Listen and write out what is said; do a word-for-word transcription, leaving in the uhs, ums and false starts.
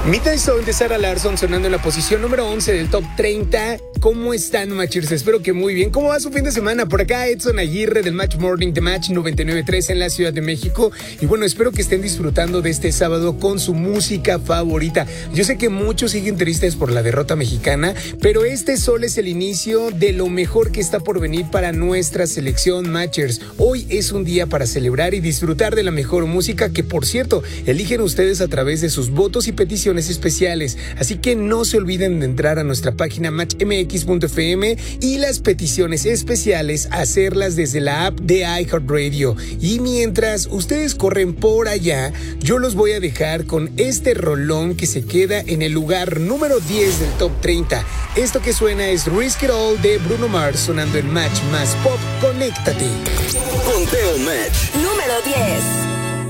Midnight Zone de Sarah Larsson sonando en la posición número once del Top treinta. ¿Cómo están, Matchers? Espero que muy bien. ¿Cómo va su fin de semana? Por acá Edson Aguirre del Match Morning de Match noventa y nueve punto tres en la Ciudad de México. Y bueno, espero que estén disfrutando de este sábado con su música favorita. Yo sé que muchos siguen tristes por la derrota mexicana, pero este solo es el inicio de lo mejor que está por venir para nuestra selección, Matchers. Hoy es un día para celebrar y disfrutar de la mejor música que, por cierto, eligen ustedes a través de sus votos y peticiones especiales. Así que no se olviden de entrar a nuestra página match m x punto f m y las peticiones especiales hacerlas desde la app de iHeartRadio. Y mientras ustedes corren por allá, yo los voy a dejar con este rolón que se queda en el lugar número diez del Top treinta. Esto que suena es Risk It All de Bruno Mars sonando en Match Más Pop. Conéctate. Conteo Match número diez.